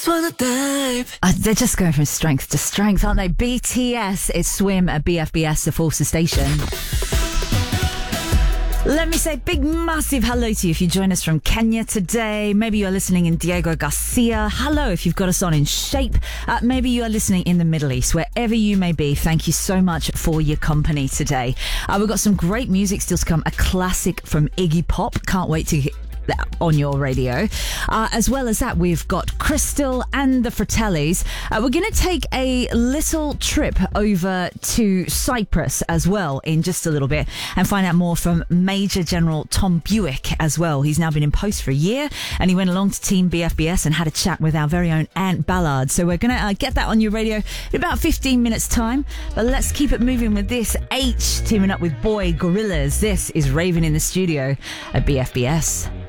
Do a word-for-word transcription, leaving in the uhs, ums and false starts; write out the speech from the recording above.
Uh, they're just going from strength to strength, aren't they? B T S, it's Swim at B F B S, the Forces Station. Let me say big, massive hello to you if you join us from Kenya today. Maybe you're listening in Diego Garcia. Hello if you've got us on in Shape. Uh, maybe you are listening in the Middle East. Wherever you may be, thank you so much for your company today. Uh, we've got some great music still to come. A classic from Iggy Pop. Can't wait to get that on your radio. Uh, as well as that, we've got Crystal and the Fratellis. Uh, we're going to take a little trip over to Cyprus as well in just a little bit and find out more from Major General Tom Buick as well. He's now been in post for a year and he went along to Team B F B S and had a chat with our very own Ant Ballard. So we're going to uh, get that on your radio in about fifteen minutes time. But let's keep it moving with this. H teaming up with Boy Gorillas. This is Raven in the studio at B F B S.